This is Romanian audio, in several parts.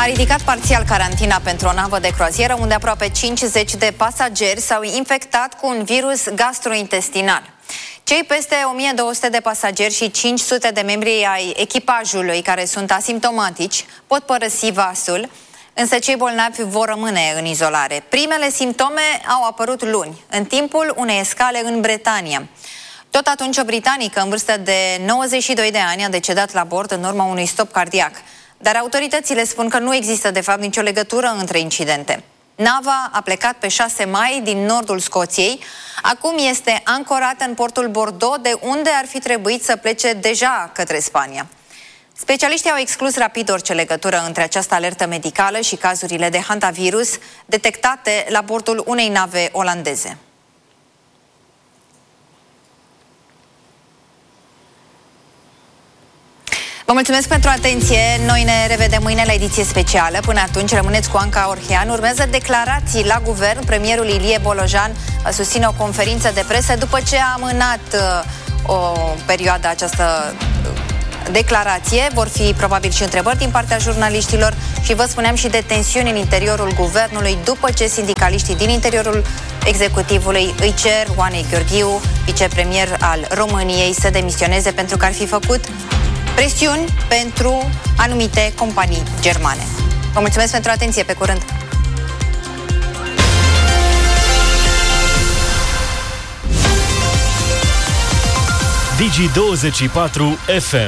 A ridicat parțial carantina pentru o navă de croazieră unde aproape 50 de pasageri s-au infectat cu un virus gastrointestinal. Cei peste 1200 de pasageri și 500 de membri ai echipajului care sunt asimptomatici pot părăsi vasul, însă cei bolnavi vor rămâne în izolare. Primele simptome au apărut luni, în timpul unei escale în Bretania. Tot atunci o britanică în vârstă de 92 de ani a decedat la bord în urma unui stop cardiac. Dar autoritățile spun că nu există de fapt nicio legătură între incidente. Nava a plecat pe 6 mai din nordul Scoției. Acum este ancorată în portul Bordeaux, de unde ar fi trebuit să plece deja către Spania. Specialiștii au exclus rapid orice legătură între această alertă medicală și cazurile de hantavirus detectate la bordul unei nave olandeze. Vă mulțumesc pentru atenție. Noi ne revedem mâine la ediție specială. Până atunci, rămâneți cu Anca Orhean. Urmează declarații la guvern. Premierul Ilie Bolojan va susține o conferință de presă după ce a amânat o perioadă această declarație. Vor fi probabil și întrebări din partea jurnaliștilor și vă spuneam și de tensiuni în interiorul guvernului după ce sindicaliștii din interiorul executivului îi cer Oanei Gheorghiu, vicepremier al României, să demisioneze pentru că ar fi făcut presiuni pentru anumite companii germane. Vă mulțumesc pentru atenție, pe curând! Digi24 FM.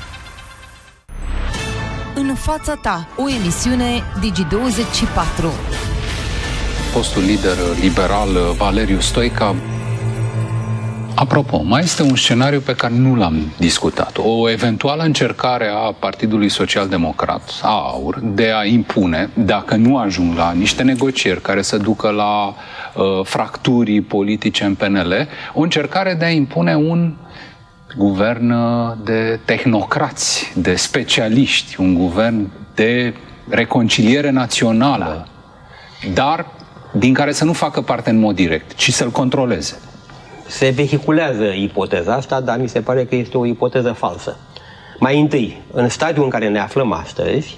În fața ta, o emisiune Digi24. Fostul lider liberal Valeriu Stoica. Apropo, mai este un scenariu pe care nu l-am discutat. O eventuală încercare a Partidului Social-Democrat, a AUR, de a impune, dacă nu ajung la niște negocieri care să ducă la fracturi politice în PNL, o încercare de a impune un guvern de tehnocrați, de specialiști, un guvern de reconciliere națională, dar din care să nu facă parte în mod direct, ci să-l controleze. Se vehiculează ipoteza asta, dar mi se pare că este o ipoteză falsă. Mai întâi, în stadiul în care ne aflăm astăzi,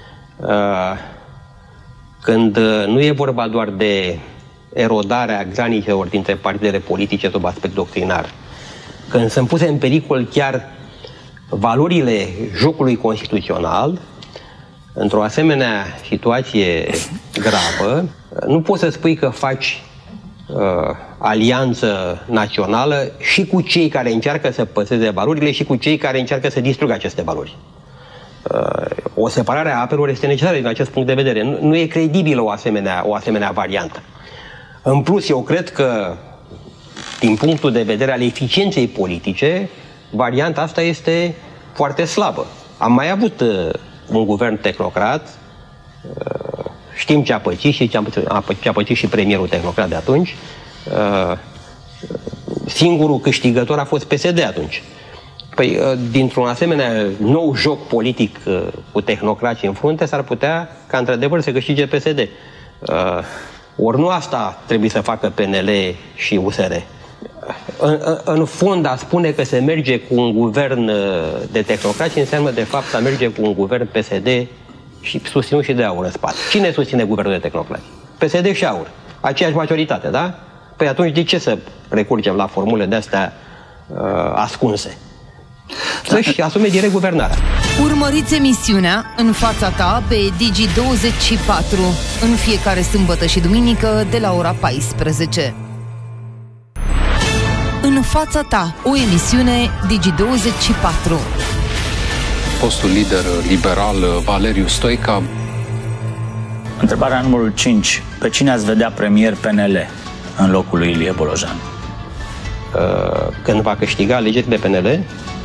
când nu e vorba doar de erodarea granițelor dintre partidele politice sub aspect doctrinar, când sunt puse în pericol chiar valorile jocului constituțional, într-o asemenea situație gravă, nu poți să spui că faci alianță națională și cu cei care încearcă să păstreze valorile și cu cei care încearcă să distrugă aceste valori. O separare a apelor este necesară din acest punct de vedere. Nu e credibilă o asemenea variantă. În plus, eu cred că, din punctul de vedere al eficienței politice, varianta asta este foarte slabă. Am mai avut un guvern tehnocrat, știm ce a pățit și ce a pățit și premierul tehnocrat de atunci. Singurul câștigător a fost PSD atunci. Păi, dintr-un asemenea nou joc politic cu tehnocrații în frunte, s-ar putea ca într-adevăr să câștige PSD. Ori nu asta trebuie să facă PNL și USR. În fond, a spune că se merge cu un guvern de tehnocrați înseamnă de fapt a merge cu un guvern PSD și susținut și de AUR în spate. Cine susține guvernul de tehnocrați? PSD și AUR. Aceeași majoritate, da? Păi atunci de ce să recurgem la formule de-astea ascunse? Să-și asume direct guvernarea. Urmăriți emisiunea În fața ta pe Digi24 în fiecare sâmbătă și duminică de la ora 14. În fața ta, o emisiune Digi24. Fostul lider liberal Valeriu Stoica. Întrebarea numărul 5. Pe cine ați vedea premier PNL în locul lui Ilie Bolojan? Când va câștiga alegerile PNL?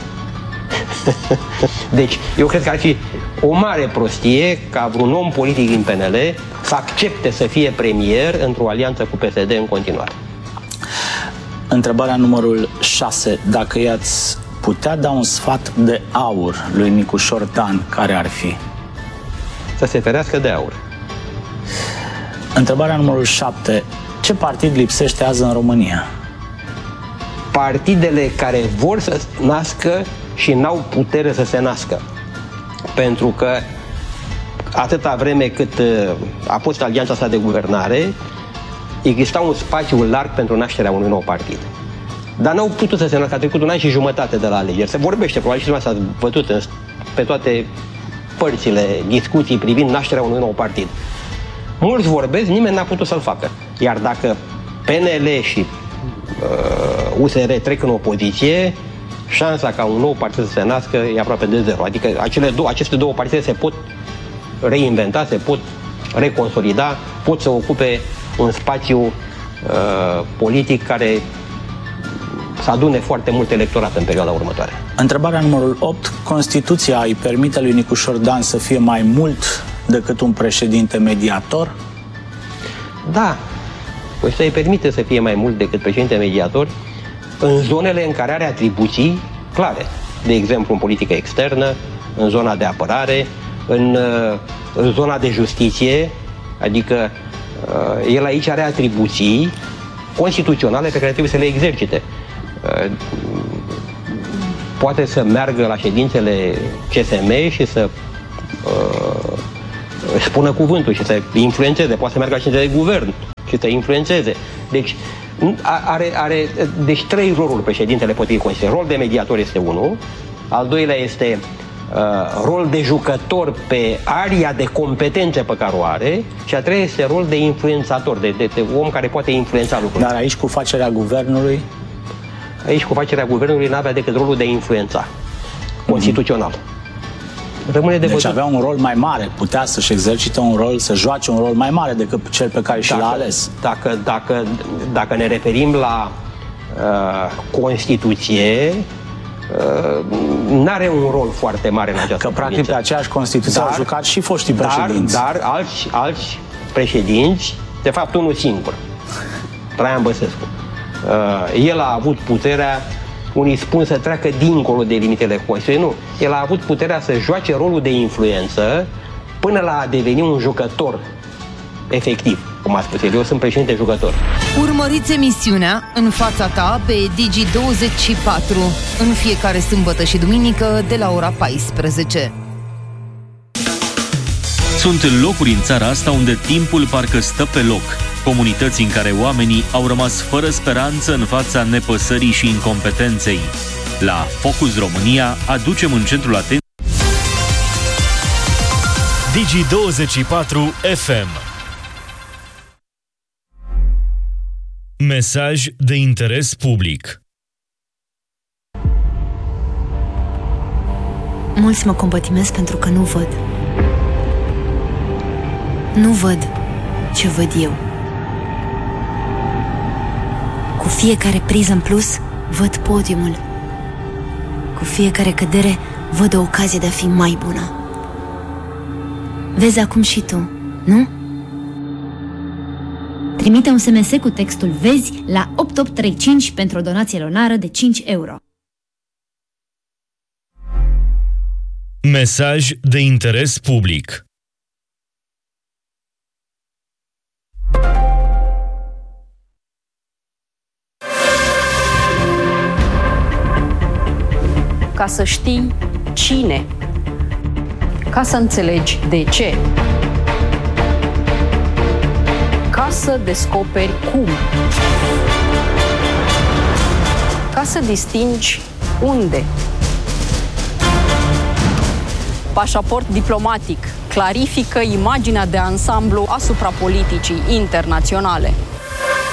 Deci, eu cred că ar fi o mare prostie ca vreun om politic din PNL să accepte să fie premier într-o alianță cu PSD în continuare. Întrebarea numărul 6. Dacă i-ați putea da un sfat de aur lui Nicușor Dan, care ar fi? Să se ferească de aur. Întrebarea numărul 7. Ce partid lipsește azi în România? Partidele care vor să nască și n-au putere să se nască. Pentru că atâta vreme cât a fost alianța asta de guvernare, exista un spațiu larg pentru nașterea unui nou partid. Dar n-au putut să se nască, a trecut un an și jumătate de la alegeri. Se vorbește, probabil și dumneavoastră ați văzut pe toate părțile discuții privind nașterea unui nou partid. Mulți vorbesc, nimeni n-a putut să-l facă. Iar dacă PNL și USR trec în opoziție, șansa ca un nou partid să se nască e aproape de zero. Adică aceste două partide se pot reinventa, se pot reconsolida, pot să ocupe un spațiu politic care să adune foarte mult electorat în perioada următoare. Întrebarea numărul 8. Constituția îi permite lui Nicușor Dan să fie mai mult decât un președinte mediator? Da. Constituția îi permite să fie mai mult decât președinte mediator în zonele în care are atribuții clare. De exemplu, în politică externă, în zona de apărare, în zona de justiție, adică el aici are atribuții constituționale pe care trebuie să le exercite. Poate să meargă la ședințele CSM și să spună cuvântul și să influențeze, poate să meargă la ședințele de guvern și să influențeze. Deci deci 3 roluri președintele pot fi considerat. Rol de mediator este unul, al doilea este rol de jucător pe aria de competențe pe care o are și a treia este rol de influențator, de om care poate influența lucrurile. Dar aici cu facerea guvernului? Aici cu facerea guvernului n-avea decât rolul de influența constituțional. Rămâne de deci avea un rol mai mare, putea să-și exercite un rol, să joace un rol mai mare decât cel pe care și l-a ales. Dacă ne referim la Constituție, n-are un rol foarte mare în această privință. Că practic pe aceeași Constituție au jucat și foștii președinți. Dar alți președinți, de fapt unul singur, Traian Băsescu. El a avut puterea, unii spun să treacă dincolo de limitele Constituției. Nu, el a avut puterea să joace rolul de influență până la a deveni un jucător efectiv. Cum a spus el, eu sunt președinte jucător. Urmăriți emisiunea În fața ta pe Digi24 în fiecare sâmbătă și duminică de la ora 14. Sunt locuri în țara asta unde timpul parcă stă pe loc. Comunități în care oamenii au rămas fără speranță în fața nepăsării și incompetenței. La Focus România aducem în centrul atenției Digi24 FM. Mesaj de interes public. Mulți mă compătimesc pentru că nu văd. Nu văd ce văd eu. Cu fiecare priză în plus, văd podiumul. Cu fiecare cădere, văd o ocazie de a fi mai bună. Vezi acum și tu, nu? Trimite un SMS cu textul VEZI la 8835 pentru o donație lunară de 5 euro. Mesaj de interes public. Ca să știi cine, ca să înțelegi de ce, ca să descoperi cum, ca să distingi unde. Pașaport diplomatic clarifică imaginea de ansamblu asupra politicii internaționale.